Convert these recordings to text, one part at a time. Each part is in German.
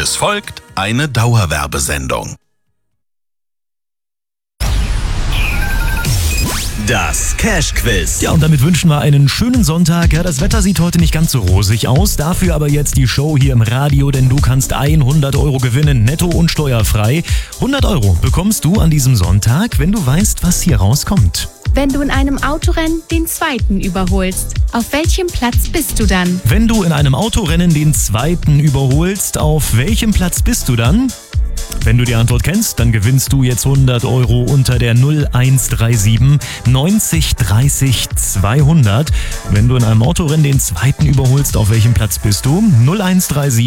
Es folgt eine Dauerwerbesendung. Das Cash-Quiz. Ja, und damit wünschen wir einen schönen Sonntag. Ja, das Wetter sieht heute nicht ganz so rosig aus. Dafür aber jetzt die Show hier im Radio, denn du kannst 100 Euro gewinnen, netto und steuerfrei. 100 Euro bekommst du an diesem Sonntag, wenn du weißt, was hier rauskommt. Wenn du in einem Autorennen den Zweiten überholst, auf welchem Platz bist du dann? Wenn du in einem Autorennen den Zweiten überholst, auf welchem Platz bist du dann? Wenn du die Antwort kennst, dann gewinnst du jetzt 100 Euro unter der 0137 90 30 200. Wenn du in einem Autorennen den Zweiten überholst, auf welchem Platz bist du? 0137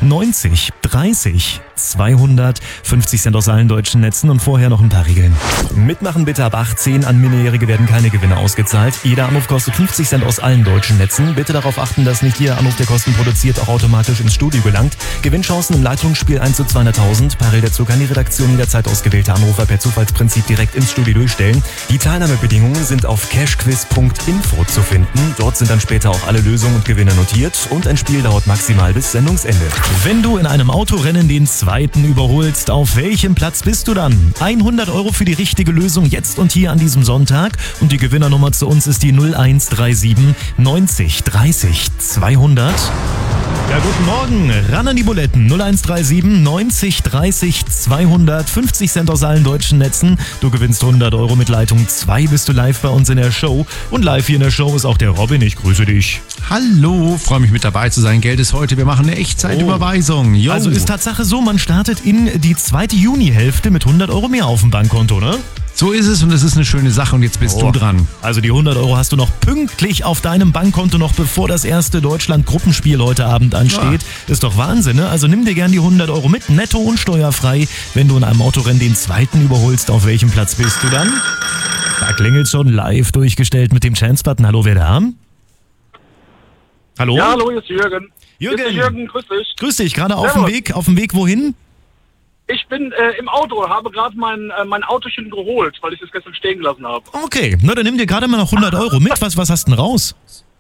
90 30 200. 50 Cent aus allen deutschen Netzen und vorher noch ein paar Regeln. Mitmachen bitte ab 18. An Minderjährige werden keine Gewinne ausgezahlt. Jeder Anruf kostet 50 Cent aus allen deutschen Netzen. Bitte darauf achten, dass nicht jeder Anruf, der Kosten produziert, auch automatisch ins Studio gelangt. Gewinnchancen im Leitungsspiel 1 zu 200.000. Parallel dazu kann die Redaktion jederzeit ausgewählte Anrufer per Zufallsprinzip direkt ins Studio durchstellen. Die Teilnahmebedingungen sind auf cashquiz.info zu finden. Dort sind dann später auch alle Lösungen und Gewinne notiert und ein Spiel dauert maximal bis Sendungsende. Wenn du in einem Autorennen den Zweiten überholst, auf welchem Platz bist du dann? 100 Euro für die richtige Lösung jetzt und hier an diesem Sonntag. Und die Gewinnernummer zu uns ist die 0137 90 30 200. Ja, guten Morgen. Ran an die Buletten. 0137 90 30 200. 50 Cent aus allen deutschen Netzen. Du gewinnst 100 Euro mit Leitung 2. Bist du live bei uns in der Show. Und live hier in der Show ist auch der Robin. Ich grüße dich. Hallo, freue mich mit dabei zu sein. Geld ist heute. Wir machen eine Echtzeitüberweisung. Oh. Also ist Tatsache so, man startet in die zweite Junihälfte mit 100 Euro mehr auf dem Bankkonto, ne? So ist es und es ist eine schöne Sache und jetzt bist du dran. Also die 100 Euro hast du noch pünktlich auf deinem Bankkonto, noch bevor das erste Deutschland-Gruppenspiel heute Abend ansteht. Ja. Ist doch Wahnsinn, ne? Also nimm dir gern die 100 Euro mit, netto und steuerfrei. Wenn du in einem Autorennen den Zweiten überholst, auf welchem Platz bist du dann? Da klingelt schon live durchgestellt mit dem Chance-Button. Hallo, wer da? Hallo? Ja, hallo, hier ist Jürgen. Jürgen, grüß dich. Grüß dich, gerade auf dem Weg. Auf dem Weg wohin? Ich bin im Auto, habe gerade mein Autochen geholt, weil ich es gestern stehen gelassen habe. Okay, na dann nimm dir gerade mal noch 100 Euro mit. Was hast du denn raus?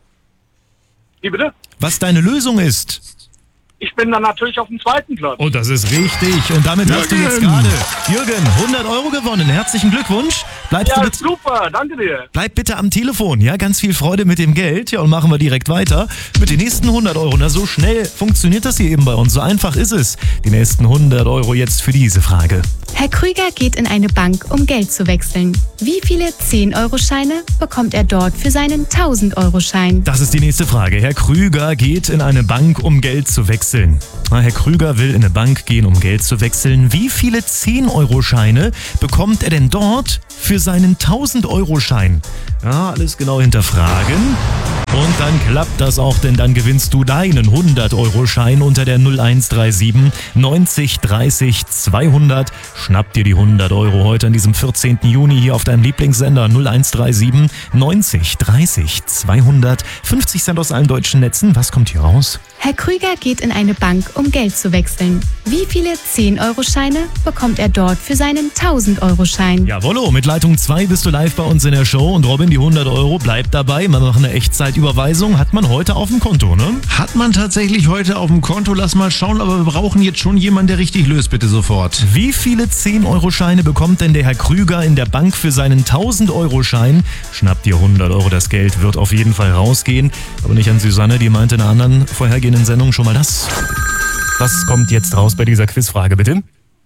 Wie bitte? Was deine Lösung ist? Ich bin dann natürlich auf dem zweiten Platz. Und das ist richtig. Und damit hast du jetzt gerade, Jürgen, 100 Euro gewonnen. Herzlichen Glückwunsch. Super, danke dir. Bleib bitte am Telefon, ja? Ganz viel Freude mit dem Geld. Ja, und machen wir direkt weiter mit den nächsten 100 Euro. Na, so schnell funktioniert das hier eben bei uns. So einfach ist es. Die nächsten 100 Euro jetzt für diese Frage. Herr Krüger geht in eine Bank, um Geld zu wechseln. Wie viele 10-Euro-Scheine bekommt er dort für seinen 1000-Euro-Schein? Das ist die nächste Frage. Herr Krüger geht in eine Bank, um Geld zu wechseln. Herr Krüger will in eine Bank gehen, um Geld zu wechseln. Wie viele 10-Euro-Scheine bekommt er denn dort für seinen 1000-Euro-Schein? Ja, alles genau hinterfragen. Und dann klappt das auch, denn dann gewinnst du deinen 100-Euro-Schein unter der 0137 90 30 200. Schnapp dir die 100 Euro heute an diesem 14. Juni hier auf deinem Lieblingssender 0137 90 30 200. 50 Cent aus allen deutschen Netzen. Was kommt hier raus? Herr Krüger geht in eine Bank, um Geld zu wechseln. Wie viele 10-Euro-Scheine bekommt er dort für seinen 1000-Euro-Schein? Jawollo, mit Leitung 2 bist du live bei uns in der Show und Robin, die 100 Euro bleibt dabei. Wir machen eine Echtzeitüberweisung. Hat man heute auf dem Konto, ne? Hat man tatsächlich heute auf dem Konto. Lass mal schauen, aber wir brauchen jetzt schon jemanden, der richtig löst, bitte sofort. Wie viele 10-Euro-Scheine bekommt denn der Herr Krüger in der Bank für seinen 1000-Euro-Schein? Schnapp dir 100 Euro, das Geld wird auf jeden Fall rausgehen. Aber nicht an Susanne, die meinte in einer anderen vorhergehenden Sendung schon mal das. Was kommt jetzt raus bei dieser Quizfrage, bitte?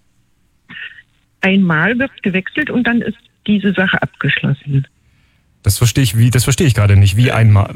Einmal wird gewechselt und dann ist diese Sache abgeschlossen. Das verstehe ich gerade nicht. Wie einmal?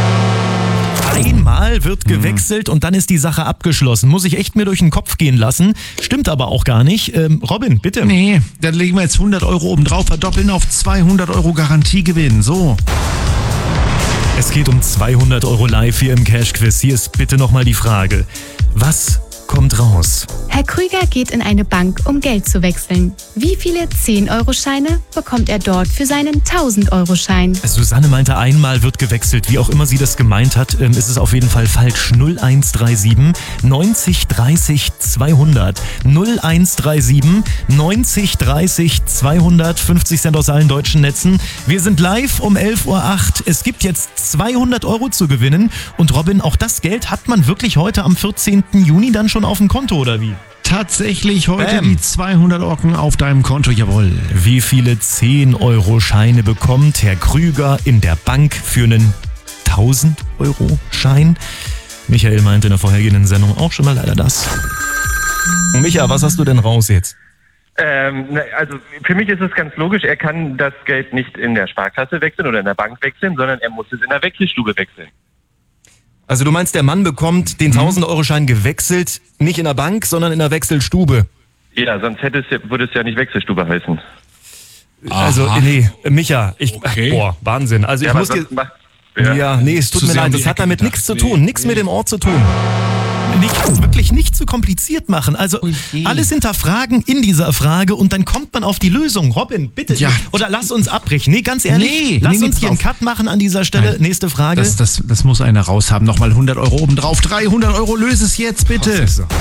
Einmal wird gewechselt und dann ist die Sache abgeschlossen. Muss ich echt mir durch den Kopf gehen lassen. Stimmt aber auch gar nicht. Robin, bitte. Nee, dann legen wir jetzt 100 Euro oben drauf, verdoppeln auf 200 Euro Garantiegewinn. So. Es geht um 200 Euro live hier im Cash-Quiz. Hier ist bitte nochmal die Frage. Was kommt raus? Herr Krüger geht in eine Bank, um Geld zu wechseln. Wie viele 10-Euro-Scheine bekommt er dort für seinen 1000-Euro-Schein? Susanne meinte, einmal wird gewechselt. Wie auch immer sie das gemeint hat, ist es auf jeden Fall falsch. 0137 90 30 200. 0137 90 30 200. 50 Cent aus allen deutschen Netzen. Wir sind live um 11.08 Uhr. Es gibt jetzt 200 Euro zu gewinnen. Und Robin, auch das Geld hat man wirklich heute am 14. Juni dann schon auf dem Konto, oder wie? Tatsächlich heute die 200 Ocken auf deinem Konto, jawohl. Wie viele 10-Euro-Scheine bekommt Herr Krüger in der Bank für einen 1000-Euro-Schein? Michael meinte in der vorhergehenden Sendung auch schon mal leider das. Micha, was hast du denn raus jetzt? Also für mich ist es ganz logisch, er kann das Geld nicht in der Sparkasse wechseln oder in der Bank wechseln, sondern er muss es in der Wechselstube wechseln. Also du meinst, der Mann bekommt den 1000-Euro-Schein gewechselt, nicht in der Bank, sondern in der Wechselstube? Ja, sonst würde es ja nicht Wechselstube heißen. Also, nee, Micha, Wahnsinn. Also ich muss dir... es tut mir leid, das hat damit nichts zu tun, nichts mit dem Ort zu tun. Wirklich nicht zu kompliziert machen. Also alles hinterfragen in dieser Frage und dann kommt man auf die Lösung. Robin, bitte. Ja. Oder lass uns abbrechen. Nee, ganz ehrlich. Lass uns hier einen Cut machen an dieser Stelle. Nein. Nächste Frage. Das muss einer raushaben. Nochmal 100 Euro obendrauf. 300 Euro, löse es jetzt bitte.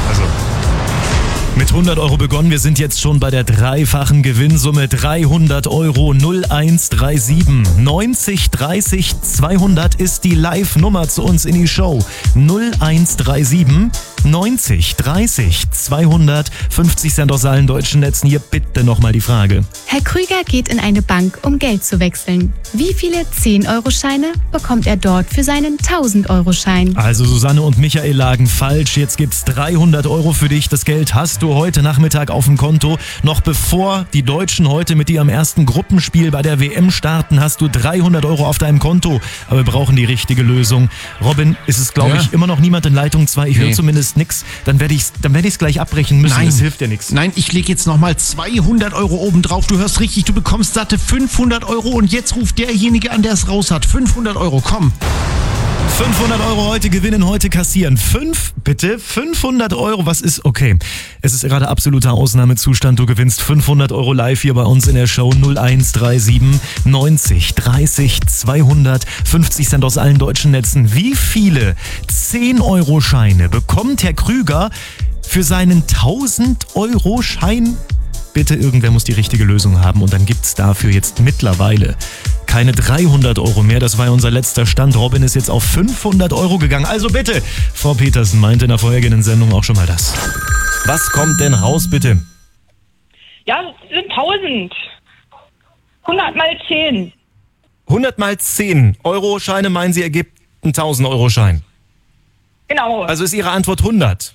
Mit 100 Euro begonnen, wir sind jetzt schon bei der dreifachen Gewinnsumme. 300 Euro, 0137 90 30 200 ist die Live-Nummer zu uns in die Show. 0137 90 30 200, 50 Cent aus allen deutschen Netzen. Hier bitte nochmal die Frage. Herr Krüger geht in eine Bank, um Geld zu wechseln. Wie viele 10-Euro-Scheine bekommt er dort für seinen 1000-Euro-Schein? Also Susanne und Michael lagen falsch. Jetzt gibt's 300 Euro für dich. Das Geld hast du heute Nachmittag auf dem Konto. Noch bevor die Deutschen heute mit dir am ersten Gruppenspiel bei der WM starten, hast du 300 Euro auf deinem Konto. Aber wir brauchen die richtige Lösung. Robin, ist es, glaube ich, immer noch niemand in Leitung 2? Ich höre zumindest nichts. Dann werde ich's gleich abbrechen müssen. Nein, das hilft ja nichts. Nein, ich lege jetzt nochmal 200 Euro obendrauf. Du hörst richtig, du bekommst satte 500 Euro und jetzt ruft derjenige an, der es raus hat. 500 Euro, komm. 500 Euro heute gewinnen, heute kassieren. 500 Euro, was ist, okay. Es ist gerade absoluter Ausnahmezustand. Du gewinnst 500 Euro live hier bei uns in der Show. 0137 90 30 200, 50 Cent aus allen deutschen Netzen. Wie viele 10-Euro-Scheine bekommt Herr Krüger für seinen 1000-Euro-Schein? Bitte, irgendwer muss die richtige Lösung haben und dann gibt's dafür jetzt mittlerweile keine 300 Euro mehr. Das war ja unser letzter Stand. Robin ist jetzt auf 500 Euro gegangen. Also bitte, Frau Petersen meinte in der vorhergehenden Sendung auch schon mal das. Was kommt denn raus, bitte? Ja, das sind 1000. 100 mal 10. 100 mal 10 Euro-Scheine, meinen Sie, ergibt einen 1000-Euro-Schein? Genau. Also ist Ihre Antwort 100?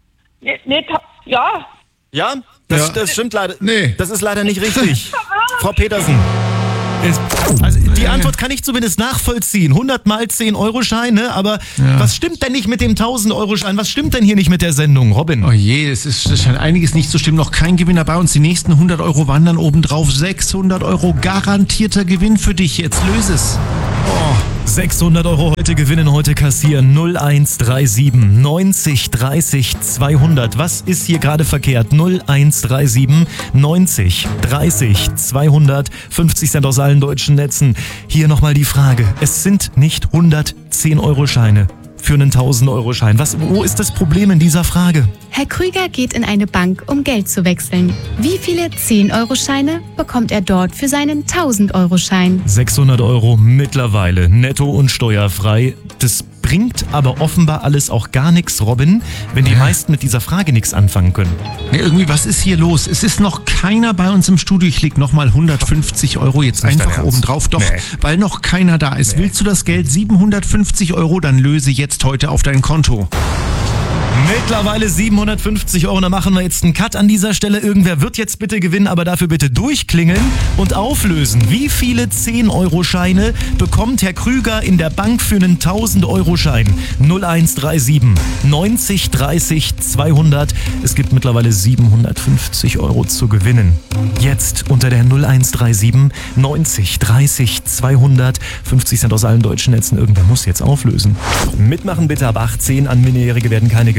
Ja. Ja? Das stimmt leider. Nee. Das ist leider nicht richtig. Frau Petersen. Also die Antwort kann ich zumindest nachvollziehen. 100 mal 10-Euro-Schein, ne? Aber was stimmt denn nicht mit dem 1000-Euro-Schein? Was stimmt denn hier nicht mit der Sendung, Robin? Oh je, es scheint einiges nicht zu stimmen. Noch kein Gewinner bei uns. Die nächsten 100 Euro wandern obendrauf. 600 Euro garantierter Gewinn für dich. Jetzt löse es. 600 Euro heute gewinnen, heute kassieren. 0137 90 30 200. Was ist hier gerade verkehrt? 0137 90 30 200. 50 Cent aus allen deutschen Netzen. Hier nochmal die Frage. Es sind nicht 100 10-Euro-Scheine für einen 1000-Euro-Schein. Wo ist das Problem in dieser Frage? Herr Krüger geht in eine Bank, um Geld zu wechseln. Wie viele 10-Euro-Scheine bekommt er dort für seinen 1000-Euro-Schein? 600 Euro mittlerweile, netto und steuerfrei. Das bringt aber offenbar alles auch gar nichts, Robin, wenn die meisten mit dieser Frage nichts anfangen können. Ja, irgendwie, was ist hier los? Es ist noch keiner bei uns im Studio. Ich leg nochmal 150 Euro jetzt einfach oben drauf. Doch, weil noch keiner da ist. Willst du das Geld? 750 Euro, dann löse jetzt heute auf dein Konto. Mittlerweile 750 Euro, da machen wir jetzt einen Cut an dieser Stelle. Irgendwer wird jetzt bitte gewinnen, aber dafür bitte durchklingeln und auflösen. Wie viele 10-Euro-Scheine bekommt Herr Krüger in der Bank für einen 1000-Euro-Schein? 0137 90 30 200. Es gibt mittlerweile 750 Euro zu gewinnen. Jetzt unter der 0137 90 30 200. 50 Cent aus allen deutschen Netzen. Irgendwer muss jetzt auflösen. Mitmachen bitte ab 18. An Minderjährige werden keine gewählt.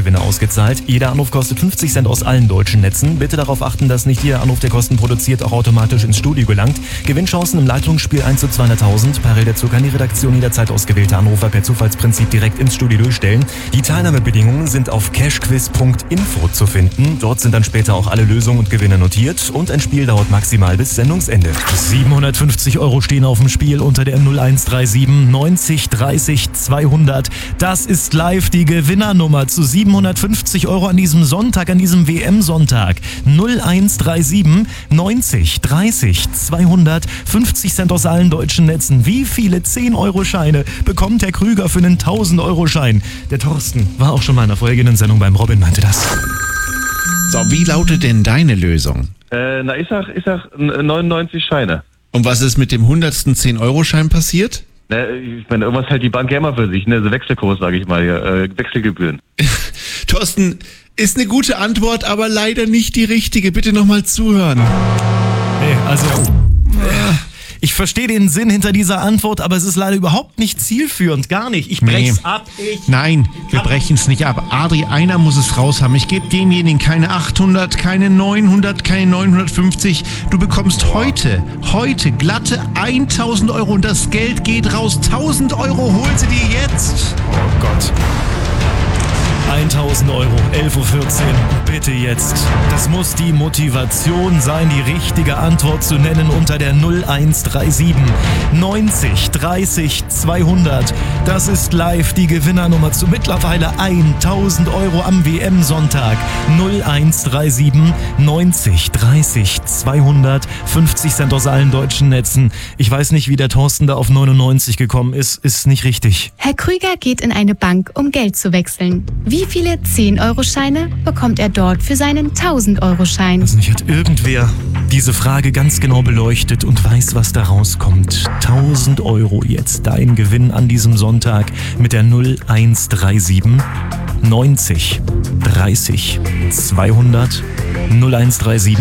Gewinne ausgezahlt. Jeder Anruf kostet 50 Cent aus allen deutschen Netzen. Bitte darauf achten, dass nicht jeder Anruf, der Kosten produziert, auch automatisch ins Studio gelangt. Gewinnchancen im Leitungsspiel 1 zu 200.000. Parallel dazu kann die Redaktion jederzeit ausgewählte Anrufer per Zufallsprinzip direkt ins Studio durchstellen. Die Teilnahmebedingungen sind auf cashquiz.info zu finden. Dort sind dann später auch alle Lösungen und Gewinne notiert und ein Spiel dauert maximal bis Sendungsende. 750 Euro stehen auf dem Spiel unter der 0137 90 30 200. Das ist live die Gewinnernummer zu 750 Euro an diesem Sonntag, an diesem WM-Sonntag. 0137 90 30 200. 50 Cent aus allen deutschen Netzen. Wie viele 10-Euro-Scheine bekommt Herr Krüger für einen 1000-Euro-Schein? Der Thorsten war auch schon mal in der vorhergehenden Sendung beim Robin, meinte das. So, wie lautet denn deine Lösung? Ich sag 99 Scheine. Und was ist mit dem 100. 10-Euro-Schein passiert? Ich meine, irgendwas hält die Bank ja immer für sich, ne? So Wechselkurs, sage ich mal, Wechselgebühren. Thorsten, ist eine gute Antwort, aber leider nicht die richtige. Bitte nochmal zuhören. Nee, also... Ich verstehe den Sinn hinter dieser Antwort, aber es ist leider überhaupt nicht zielführend, gar nicht. Ich brech's ab. Nein, wir brechen es nicht ab. Adri, einer muss es raus haben. Ich gebe demjenigen keine 800, keine 900, keine 950. Du bekommst heute glatte 1000 Euro und das Geld geht raus. 1000 Euro, hol sie dir jetzt. Oh Gott. 1000 Euro, 11.14 Uhr, bitte jetzt. Das muss die Motivation sein, die richtige Antwort zu nennen unter der 0137 90 30 200. Das ist live die Gewinnernummer zu mittlerweile 1000 Euro am WM-Sonntag. 0137 90 30 200. 50 Cent aus allen deutschen Netzen. Ich weiß nicht, wie der Thorsten da auf 99 gekommen ist. Ist nicht richtig. Herr Krüger geht in eine Bank, um Geld zu wechseln. Wie viele 10-Euro-Scheine bekommt er dort für seinen 1000-Euro-Schein? Also nicht hat irgendwer diese Frage ganz genau beleuchtet und weiß, was da rauskommt. 1000 Euro jetzt dein Gewinn an diesem Sonntag mit der 0137 90 30 200. 0137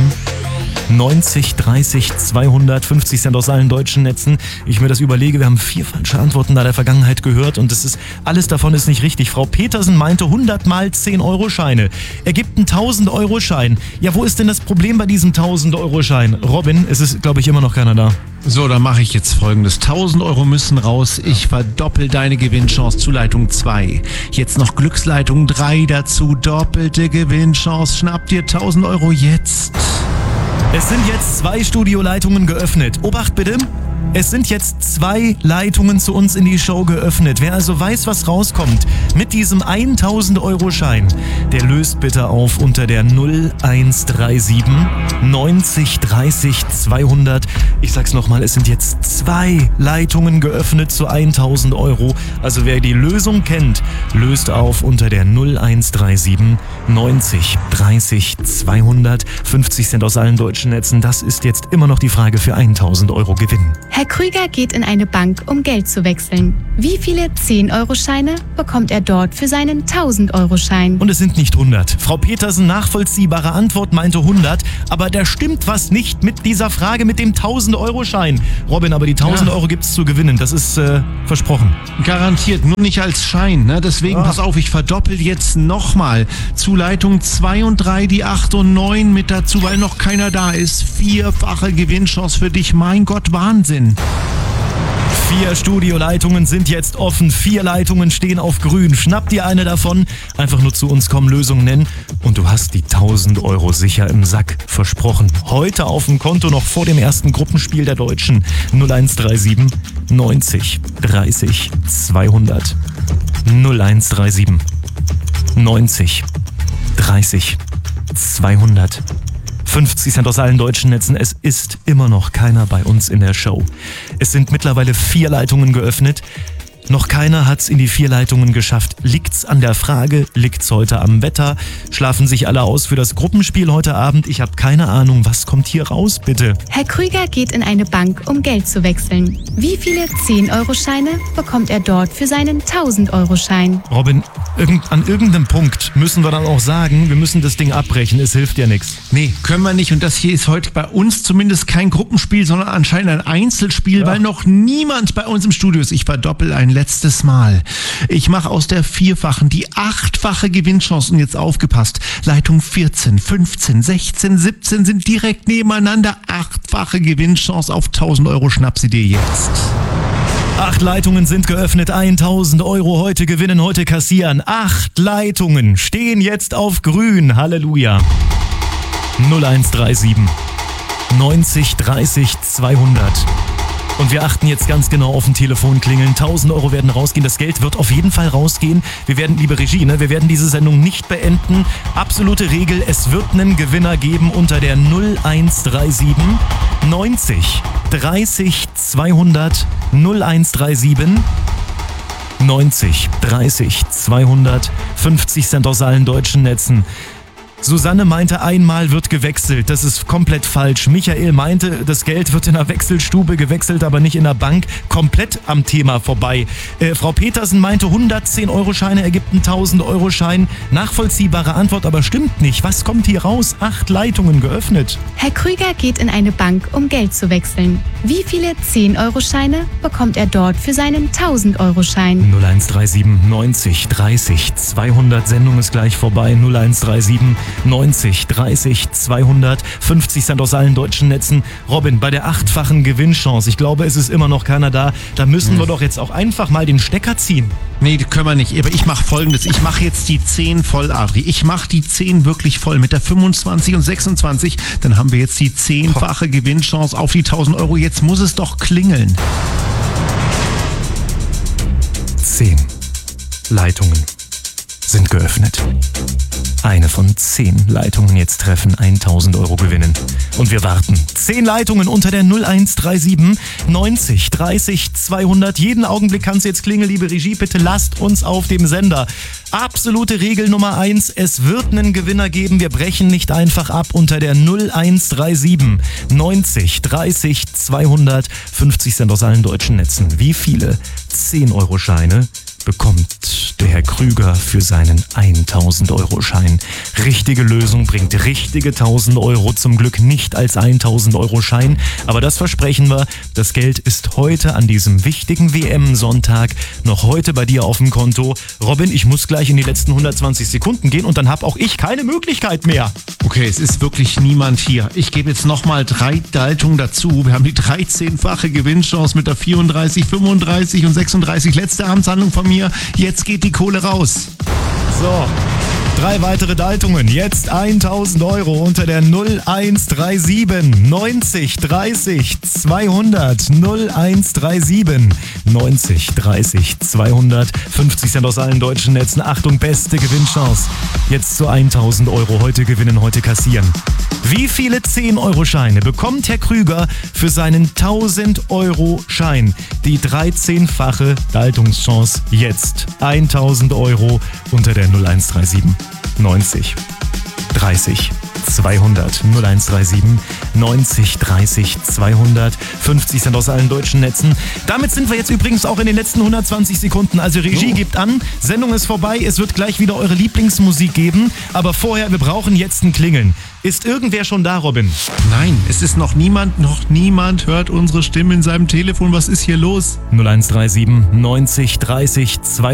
90 30 250 Cent aus allen deutschen Netzen. Ich mir das überlege, wir haben 4 falsche Antworten da der Vergangenheit gehört und alles davon ist nicht richtig. Frau Petersen meinte 100 mal 10-Euro-Scheine. Er gibt einen 1000-Euro-Schein. Ja, wo ist denn das Problem bei diesem 1000-Euro-Schein? Robin, es ist, glaube ich, immer noch keiner da. So, dann mache ich jetzt Folgendes. 1000 Euro müssen raus. Ich verdoppel deine Gewinnchance zu Leitung 2. Jetzt noch Glücksleitung 3 dazu. Doppelte Gewinnchance. Schnapp dir 1000 Euro jetzt. Es sind jetzt 2 Studioleitungen geöffnet. Obacht bitte. Es sind jetzt 2 Leitungen zu uns in die Show geöffnet. Wer also weiß, was rauskommt mit diesem 1000-Euro-Schein, der löst bitte auf unter der 0137 90 30 200. Ich sag's nochmal, es sind jetzt 2 Leitungen geöffnet zu 1000 Euro. Also wer die Lösung kennt, löst auf unter der 0137 90 30 200. 50 Cent aus allen deutschen Netzen. Das ist jetzt immer noch die Frage für 1000 Euro Gewinn. Herr Krüger geht in eine Bank, um Geld zu wechseln. Wie viele 10-Euro-Scheine bekommt er dort für seinen 1000-Euro-Schein? Und es sind nicht 100. Frau Petersen, nachvollziehbare Antwort, meinte 100. Aber da stimmt was nicht mit dieser Frage mit dem 1000-Euro-Schein. Robin, aber die 1000 Euro gibt's zu gewinnen. Das ist versprochen. Garantiert, nur nicht als Schein. Ne? Deswegen pass auf, ich verdoppel jetzt nochmal. Zu Leitung 2 und 3 die 8 und 9 mit dazu, weil noch keiner da ist. 4-fache Gewinnchance für dich. Mein Gott, Wahnsinn. 4 Studioleitungen sind jetzt offen. 4 Leitungen stehen auf grün. Schnapp dir eine davon. Einfach nur zu uns kommen, Lösung nennen. Und du hast die 1000 Euro sicher im Sack. Versprochen. Heute auf dem Konto noch vor dem ersten Gruppenspiel der Deutschen. 0137 90 30 200. 0137 90 30 200. 50 Cent aus allen deutschen Netzen. Es ist immer noch keiner bei uns in der Show. Es sind mittlerweile 4 Leitungen geöffnet. Noch keiner hat's in die 4 Leitungen geschafft. Liegt's an der Frage? Liegt's heute am Wetter? Schlafen sich alle aus für das Gruppenspiel heute Abend? Ich habe keine Ahnung. Was kommt hier raus, bitte? Herr Krüger geht in eine Bank, um Geld zu wechseln. Wie viele 10-Euro-Scheine bekommt er dort für seinen 1000-Euro-Schein? Robin, an irgendeinem Punkt müssen wir dann auch sagen, wir müssen das Ding abbrechen. Es hilft ja nichts. Nee, können wir nicht. Und das hier ist heute bei uns zumindest kein Gruppenspiel, sondern anscheinend ein Einzelspiel, weil noch niemand bei uns im Studio ist. Ich verdoppel ein letztes Mal. Ich mache aus der 4-fachen die 8-fache Gewinnchance und jetzt aufgepasst. Leitung 14, 15, 16, 17 sind direkt nebeneinander. 8-fache Gewinnchance auf 1.000 Euro Schnapsidee jetzt. 8 Leitungen sind geöffnet, 1.000 Euro heute gewinnen, heute kassieren. 8 Leitungen stehen jetzt auf grün. Halleluja. 0137 90 30 200. Und wir achten jetzt ganz genau auf den Telefonklingeln. 1.000 Euro werden rausgehen. Das Geld wird auf jeden Fall rausgehen. Wir werden, liebe Regie, wir werden diese Sendung nicht beenden. Absolute Regel, es wird einen Gewinner geben unter der 0137 90 30 200 0137 90 30 200 50 Cent aus allen deutschen Netzen. Susanne meinte, einmal wird gewechselt. Das ist komplett falsch. Michael meinte, das Geld wird in der Wechselstube gewechselt, aber nicht in der Bank. Komplett am Thema vorbei. Frau Petersen meinte, 110-Euro-Scheine ergibt einen 1.000-Euro-Schein. Nachvollziehbare Antwort, aber stimmt nicht. Was kommt hier raus? 8 Leitungen geöffnet. Herr Krüger geht in eine Bank, um Geld zu wechseln. Wie viele 10-Euro-Scheine bekommt er dort für seinen 1.000-Euro-Schein? 0137 90 30 200. Sendung ist gleich vorbei. 0137 90 30 200. 50 Cent aus allen deutschen Netzen. Robin, bei der 8-fachen Gewinnchance, ich glaube, es ist immer noch keiner da. Da müssen wir doch jetzt auch einfach mal den Stecker ziehen. Nee, das können wir nicht. Aber ich mache Folgendes. Ich mache jetzt die 10 voll, Adri. Ich mache die 10 wirklich voll mit der 25 und 26. Dann haben wir jetzt die 10-fache Gewinnchance auf die 1.000 Euro. Jetzt muss es doch klingeln. 10 Leitungen sind geöffnet. Eine von 10 Leitungen jetzt treffen, 1.000 Euro gewinnen. Und wir warten. 10 Leitungen unter der 0137 90 30 200. Jeden Augenblick kann es jetzt klingeln, liebe Regie. Bitte lasst uns auf dem Sender. Absolute Regel Nummer 1. Es wird einen Gewinner geben. Wir brechen nicht einfach ab unter der 0137 90 30 200. 50 Cent aus allen deutschen Netzen. Wie viele 10-Euro-Scheine bekommt der Herr Krüger für seinen 1.000-Euro-Schein? Richtige Lösung bringt richtige 1.000 Euro, zum Glück nicht als 1.000-Euro-Schein. Aber das versprechen wir, das Geld ist heute an diesem wichtigen WM-Sonntag noch heute bei dir auf dem Konto. Robin, ich muss gleich in die letzten 120 Sekunden gehen und dann habe auch ich keine Möglichkeit mehr. Okay, es ist wirklich niemand hier. Ich gebe jetzt nochmal 3 Leitungen dazu. Wir haben die 13-fache Gewinnchance mit der 34, 35 und 36. Letzte Amtshandlung von mir. Jetzt geht die Kohle raus. So, 3 weitere Leitungen. Jetzt 1.000 Euro unter der 0137 90 30 200. 0137 90 30 200. 50 Cent aus allen deutschen Netzen. Achtung, beste Gewinnchance. Jetzt zu 1.000 Euro. Heute gewinnen, heute kassieren. Wie viele 10-Euro-Scheine bekommt Herr Krüger für seinen 1.000-Euro-Schein? Die 13-fache Leitungschance jetzt. 1.000 Euro unter der 0137 90 30 200. 0137 90 30 200. 50 Cent aus allen deutschen Netzen. Damit sind wir jetzt übrigens auch in den letzten 120 Sekunden. Also Regie gibt an, Sendung ist vorbei, es wird gleich wieder eure Lieblingsmusik geben. Aber vorher, wir brauchen jetzt ein Klingeln. Ist irgendwer schon da, Robin? Nein, es ist noch niemand hört unsere Stimme in seinem Telefon. Was ist hier los? 0137 90 30 200.